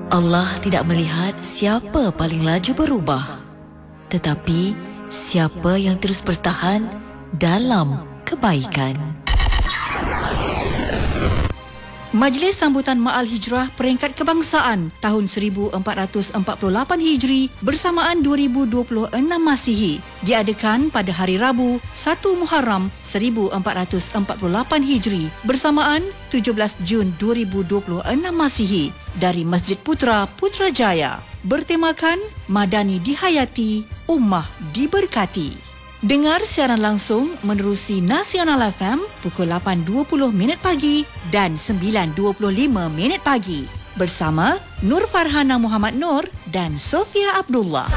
Allah tidak melihat siapa paling laju berubah, tetapi siapa yang terus bertahan dalam kebaikan. Majlis Sambutan Ma'al Hijrah Peringkat Kebangsaan tahun 1448 Hijri bersamaan 2026 Masihi diadakan pada hari Rabu 1 Muharram 1448 Hijri bersamaan 17 Jun 2026 Masihi dari Masjid Putra Putrajaya bertemakan Madani Dihayati, Ummah Diberkati. Dengar siaran langsung menerusi Nasional FM pukul 8.20 pagi dan 9.25 pagi bersama Nur Farhana Muhammad Nur dan Sofia Abdullah.